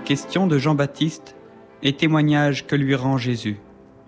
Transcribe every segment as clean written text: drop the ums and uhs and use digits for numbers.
questions de Jean-Baptiste et témoignages que lui rend Jésus.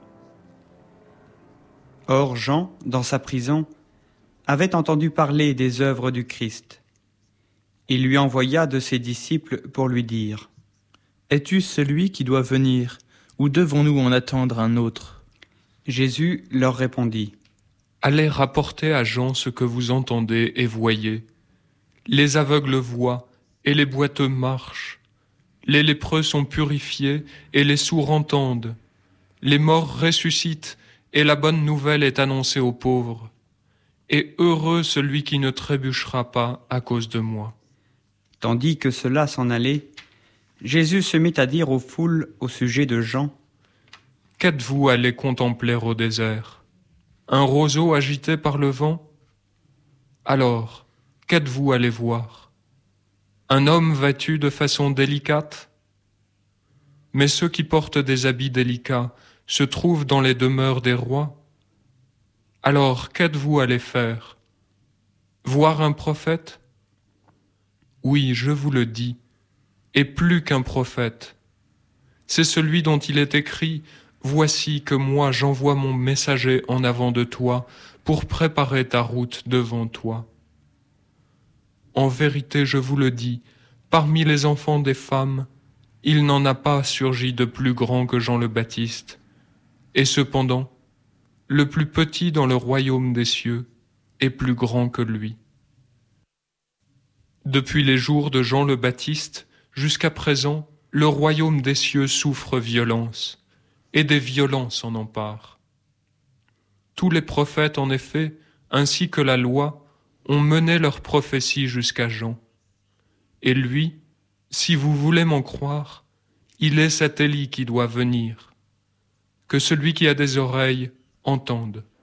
Or Jean, dans sa prison, avait entendu parler des œuvres du Christ. Il lui envoya de ses disciples pour lui dire : « Es-tu celui qui doit venir, ou devons-nous en attendre un autre ?» Jésus leur répondit : « Allez rapporter à Jean ce que vous entendez et voyez. Les aveugles voient et les boiteux marchent. Les lépreux sont purifiés et les sourds entendent. Les morts ressuscitent et la bonne nouvelle est annoncée aux pauvres. Et heureux celui qui ne trébuchera pas à cause de moi. » Tandis que cela s'en allait, Jésus se mit à dire aux foules au sujet de Jean : « Qu'êtes-vous allés contempler au désert ? Un roseau agité par le vent ? Alors, qu'êtes-vous allés voir ? Un homme vêtu de façon délicate ? Mais ceux qui portent des habits délicats se trouvent dans les demeures des rois ? Alors, qu'êtes-vous allés faire ? Voir un prophète ? Oui, je vous le dis, et plus qu'un prophète. C'est celui dont il est écrit : « Voici que moi j'envoie mon messager en avant de toi pour préparer ta route devant toi. » En vérité, je vous le dis, parmi les enfants des femmes, il n'en a pas surgi de plus grand que Jean le Baptiste. Et cependant, le plus petit dans le royaume des cieux est plus grand que lui. Depuis les jours de Jean le Baptiste, jusqu'à présent, le royaume des cieux souffre violence, et des violences s'en emparent. Tous les prophètes, en effet, ainsi que la loi, ont mené leur prophétie jusqu'à Jean. Et lui, si vous voulez m'en croire, il est cet Élie qui doit venir. Que celui qui a des oreilles entende.